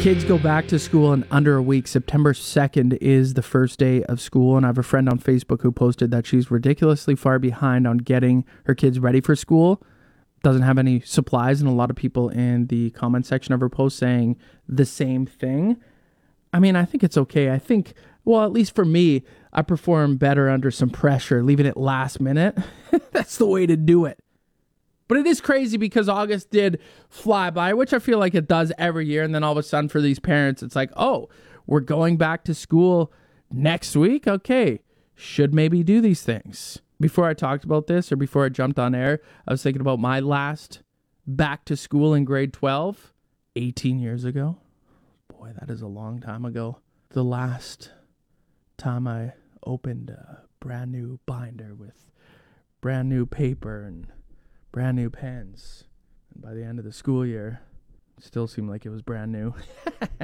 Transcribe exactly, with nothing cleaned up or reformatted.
Kids go back to school in under a week. September second is the first day of school, and I have a friend on Facebook who posted that she's ridiculously far behind on getting her kids ready for school. Doesn't have any supplies, and a lot of people in the comment section of her post saying the same thing. I mean, I think it's okay. I think, well, at least for me, I perform better under some pressure, leaving it last minute. That's the way to do it. But it is crazy because August did fly by, which I feel like it does every year. And then all of a sudden for these parents, it's like, oh, we're going back to school next week? Okay, should maybe do these things. Before I talked about this or before I jumped on air, I was thinking about my last back to school in grade twelve, eighteen years ago. Boy, that is a long time ago. The last time I opened a brand new binder with brand new paper and brand new pens. And by the end of the school year, it still seemed like it was brand new.